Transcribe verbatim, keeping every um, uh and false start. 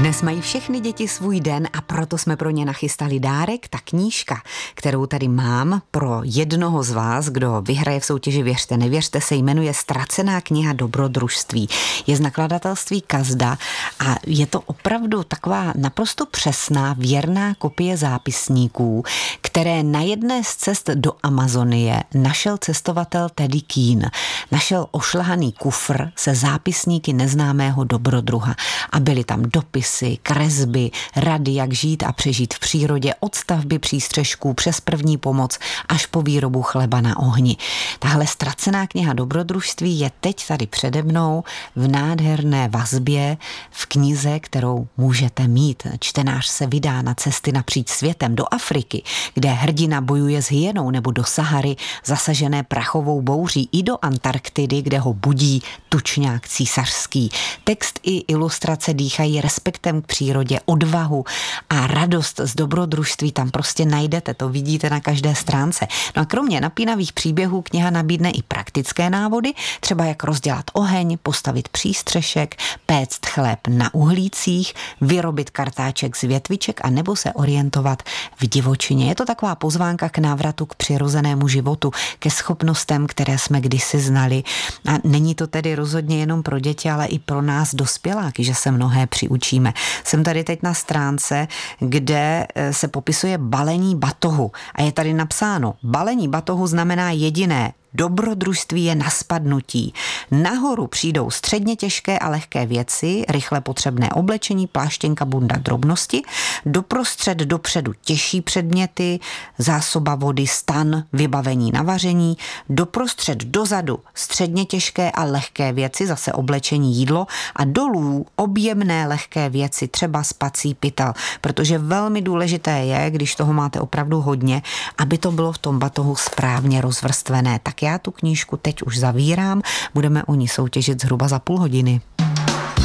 Dnes mají všechny děti svůj den a proto jsme pro ně nachystali dárek. Ta knížka, kterou tady mám pro jednoho z vás, kdo vyhraje v soutěži Věřte, nevěřte, se jmenuje Ztracená kniha dobrodružství. Je z nakladatelství Kazda a je to opravdu taková naprosto přesná, věrná kopie zápisníků, které na jedné z cest do Amazonie našel cestovatel Teddy Keen. Našel ošlahaný kufr se zápisníky neznámého dobrodruha a byly tam dopisy, kresby, rady, jak žít a přežít v přírodě, od stavby přístřešků přes první pomoc až po výrobu chleba na ohni. Tahle ztracená kniha dobrodružství je teď tady přede mnou v nádherné vazbě v knize, kterou můžete mít. Čtenář se vydá na cesty napříč světem do Afriky, kde hrdina bojuje s hyenou, nebo do Sahary zasažené prachovou bouří, i do Antarktidy, kde ho budí tučňák císařský. Text i ilustrace dýchají respektem k přírodě, odvahu a radost z dobrodružství tam prostě najdete, to vidíte na každé stránce. No a kromě napínavých příběhů kniha nabídne i praktické návody, třeba jak rozdělat oheň, postavit přístřešek, péct chléb na uhlících, vyrobit kartáček z větviček a nebo se orientovat v divočině. Je to taková pozvánka k návratu k přirozenému životu, ke schopnostem, které jsme kdysi znali. A není to tedy rozhodně jenom pro děti, ale i pro nás dospěláky, že se mnohé přiučíme. Jsem tady teď na stránce, kde se popisuje balení batohu a je tady napsáno, balení batohu znamená jediné: dobrodružství je na spadnutí. Nahoru přijdou středně těžké a lehké věci, rychle potřebné oblečení, pláštěnka, bunda, drobnosti, doprostřed dopředu těžší předměty, zásoba vody, stan, vybavení na vaření, doprostřed dozadu středně těžké a lehké věci, zase oblečení, jídlo a dolů objemné lehké věci, třeba spací pytel, protože velmi důležité je, když toho máte opravdu hodně, aby to bylo v tom batohu správně rozvrstvené. Tak já tu knížku teď už zavírám, budeme o ní soutěžit zhruba za půl hodiny.